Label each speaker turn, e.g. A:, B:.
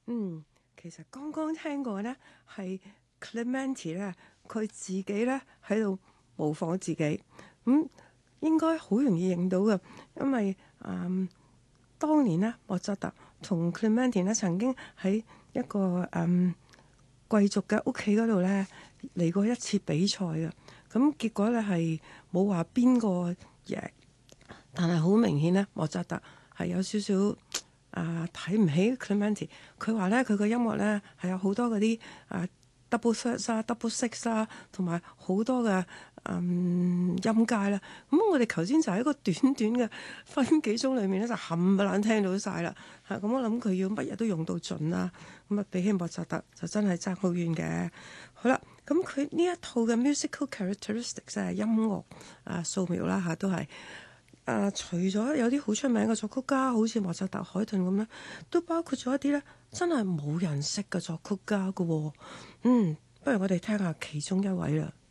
A: 嗯，其實剛剛聽過咧，係 Clementi 咧，佢自己咧喺度模仿自己，應該好容易認到嘅，因為當年咧莫扎特同 Clementi 咧曾經喺一個貴族嘅屋企嗰度咧嚟過一次比賽嘅，咁結果咧係冇話邊個贏，但係好明顯咧莫扎特係有少少睇唔起 Clementi。佢話咧佢個音樂咧係有好多嗰啲double thirds 啊、double six 啊，同埋好多嘅音階啦。咁我哋頭先就喺一個短短嘅分幾鐘裏面咧，就冚唪唥聽到晒啦。咁我諗佢要乜嘢都用到盡啦。咁比起莫扎特就真係爭好遠嘅。好啦，咁佢呢一套嘅 musical characteristics 係音樂素描啦都係。除咗有啲好出名嘅作曲家，好似莫扎特、海頓咁咧，都包括咗一啲咧真係冇人識嘅作曲家㗎喎。不如我哋聽下其中一位啦。